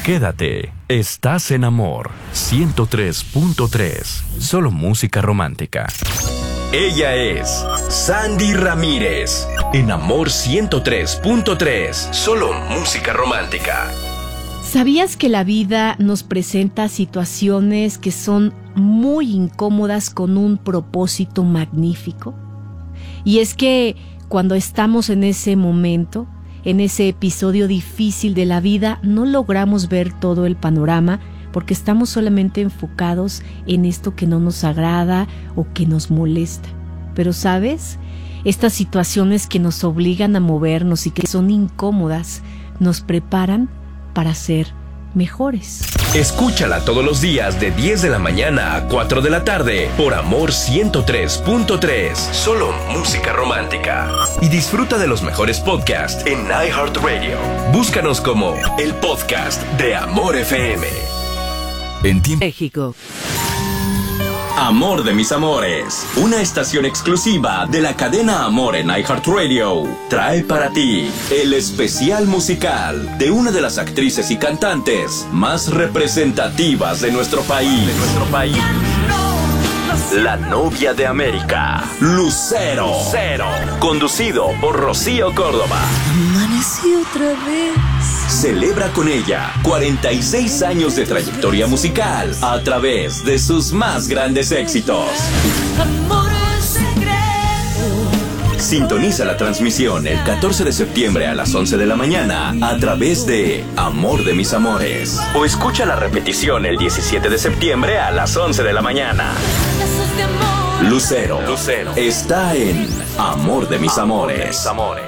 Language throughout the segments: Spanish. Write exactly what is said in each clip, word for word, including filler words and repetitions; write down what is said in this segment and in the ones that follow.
Quédate, estás en Amor ciento tres punto tres, solo música romántica. Ella es Sandy Ramírez, en Amor ciento tres punto tres, solo música romántica. ¿Sabías que la vida nos presenta situaciones que son muy incómodas con un propósito magnífico? Y es que cuando estamos en ese momento, en ese episodio difícil de la vida, no logramos ver todo el panorama porque estamos solamente enfocados en esto que no nos agrada o que nos molesta. Pero ¿sabes? Estas situaciones que nos obligan a movernos y que son incómodas, nos preparan para ser mejores. Escúchala todos los días de diez de la mañana a cuatro de la tarde por Amor ciento tres punto tres, solo música romántica. Y disfruta de los mejores podcasts en iHeartRadio. Búscanos como el podcast de Amor F M. En tiempo México. Amor de mis amores, una estación exclusiva de la cadena Amor en iHeartRadio, trae para ti el especial musical de una de las actrices y cantantes más representativas de nuestro país. De nuestro país. La novia de América, Lucero. Lucero. Conducido por Rocío Córdoba. Amanecí otra vez. Celebra con ella cuarenta y seis años de trayectoria musical a través de sus más grandes éxitos. Amor secreto. Sintoniza la transmisión el catorce de septiembre a las once de la mañana a través de Amor de mis amores. O escucha la repetición el diecisiete de septiembre a las once de la mañana. Lucero, Lucero está en Amor de mis amores. amores.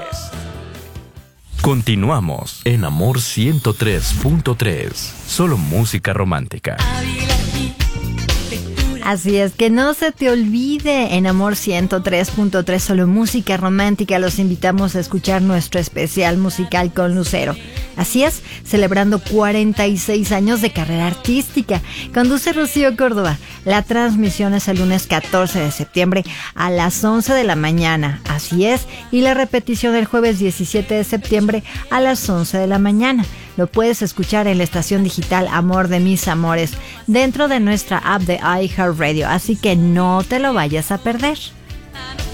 Continuamos en Amor ciento tres punto tres, solo música romántica. Así es, que no se te olvide, en Amor ciento tres punto tres, solo música romántica, los invitamos a escuchar nuestro especial musical con Lucero. Así es, celebrando cuarenta y seis años de carrera artística. Conduce Rocío Córdoba. La transmisión es el lunes catorce de septiembre a las once de la mañana. Así es, y la repetición el jueves diecisiete de septiembre a las once de la mañana. Lo puedes escuchar en la estación digital Amor de mis amores, dentro de nuestra app de iHeartRadio, así que no te lo vayas a perder.